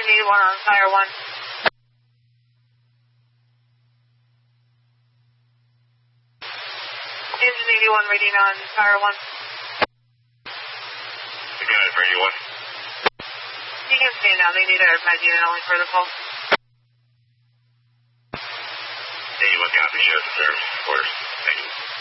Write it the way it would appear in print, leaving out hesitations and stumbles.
Engine 81 on Fire 1. Engine 81 reading on Fire 1. You got it for 81. You can stay now. They need a med unit only for the call. 81 copy, shows the service, of course. Thank you.